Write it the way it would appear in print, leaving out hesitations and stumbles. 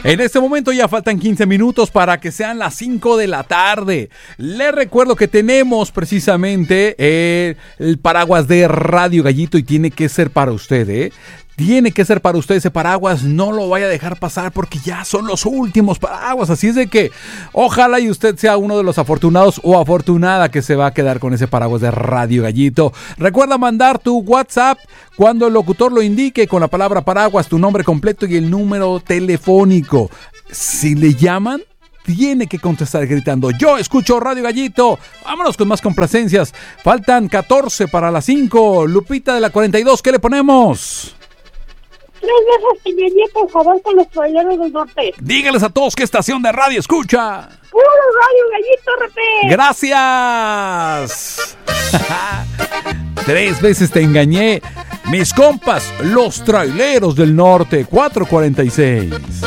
En este momento ya faltan 15 minutos para que sean las 5 de la tarde. Les recuerdo que tenemos precisamente el paraguas de Radio Gallito y tiene que ser para usted, ¿eh? Tiene que ser para usted ese paraguas, no lo vaya a dejar pasar porque ya son los últimos paraguas, así es de que ojalá y usted sea uno de los afortunados o afortunada que se va a quedar con ese paraguas de Radio Gallito. Recuerda mandar tu WhatsApp cuando el locutor lo indique con la palabra paraguas, tu nombre completo y el número telefónico. Si le llaman, tiene que contestar gritando: yo escucho Radio Gallito. Vámonos con más complacencias. Faltan 14 para las 5. Lupita de la 42, ¿qué le ponemos? 3 veces Peñañé, por favor, con los traileros del norte. Dígales a todos qué estación de radio escucha. ¡Puro Radio Gallito, repé! ¡Gracias! 3 veces te engañé. Mis compas, los traileros del norte, 446.